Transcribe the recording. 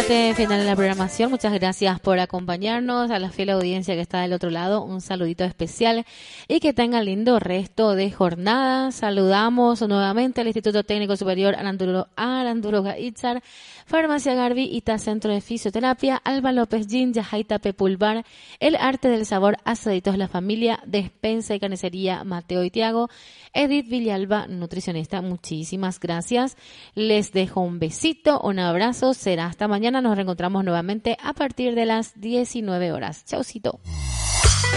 parte final de la programación. Muchas gracias por acompañarnos, a la fiel audiencia que está del otro lado. Un saludito especial y que tengan lindo resto de jornada. Saludamos nuevamente al Instituto Técnico Superior Aranduroga Itzar, Farmacia Garbi, Ita Centro de Fisioterapia, Alba López Gin, Yajaita Pepulbar, El Arte del Sabor, Asaditos La Familia, Despensa y Carnicería Mateo y Tiago, Edith Villalba, nutricionista. Muchísimas gracias. Les dejo un besito, un abrazo. Será hasta mañana. Nos reencontramos nuevamente a partir de las 19 horas. Chaucito.